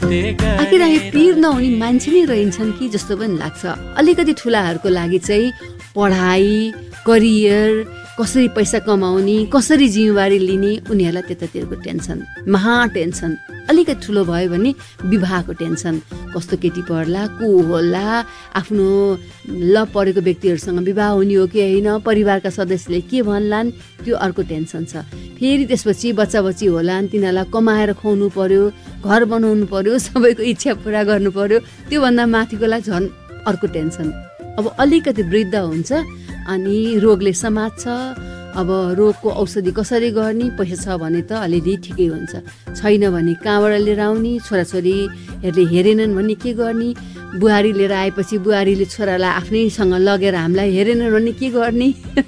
आखिर हामी पिर नहुने मान्छे नै रहन्छन् कि जस्तो पनि लाग्छ। अलिकति ठुलाहरूको लागि चाहिँ पढाइ, करियर, कसरी पैसा कमाउने, कसरी जिम्मेवारी लिने, उनीहरूलाई त्यतातिरको टेन्सन, महा टेन्सन। अलिकति ठुलो भयो भने विवाहको टेन्सन, कस्तो केटी पढ्ला, को होला, आफ्नो पढेको व्यक्तिहरूसँग विवाह हुने हो कि होइन, परिवारका सदस्यले के भन्लान्, त्यो अर्को टेन्सन छ। फेरि त्यसपछि बच्चा होलान्, तिनीहरूलाई कमाएर खुवाउनु पर्यो, घर बनाउनु पर्यो, सबैको इच्छा पुरा गर्नु पर्यो, त्योभन्दा माथिकोलाई झन् अर्को टेन्सन। अब अलिकति वृद्ध हुन्छ अनि रोगले समात्छ। अब रोगको औषधि कसरी गर्ने, पैसा छ भने त अलिअलि ठिकै हुन्छ, छैन भने कहाँबाट लिएर आउने, छोराछोरीहरूले हेरेनन् भने के गर्ने, बुहारी लिएर आएपछि बुहारीले छोरालाई आफ्नैसँग लगेर हामीलाई हेरेनन् भने के गर्ने।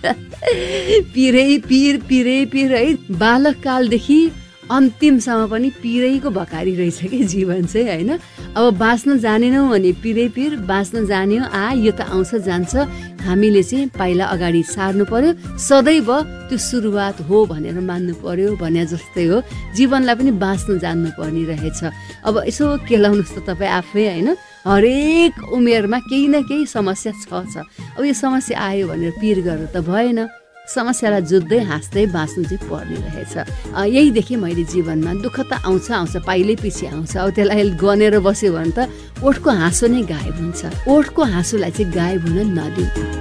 पिर है। बालककालदेखि अन्तिमसम्म पनि पिरैको भकारी रहेछ कि जीवन चाहिँ, होइन। अब बाँच्न जानेनौँ भने पिर, बाँच्न जान्यो यो त आउँछ जान्छ, हामीले चाहिँ पाइला अगाडि सार्नु पर्यो, सदैव त्यो सुरुवात हो भनेर मान्नु पर्यो भने जस्तै हो। जीवनलाई पनि बाँच्न जान्नु पर्ने रहेछ। अब यसो केलाउनुहोस् त तपाईँ आफै, होइन। हरेक उमेरमा केही न केही समस्या छ। अब यो समस्या आयो भनेर पिर गरेर त भएन, समस्यालाई जुझ्दै हाँस्दै बाँच्नु चाहिँ पर्ने रहेछ। यही देखेँ मैले जीवनमा, दुःख त आउँछ पाइलै पछि आउँछ। अब त्यसलाई गनेर बस्यो भने त ओठको हाँसो नै गायब हुन्छ। ओठको हाँसोलाई चाहिँ गायब हुन नदिऊ।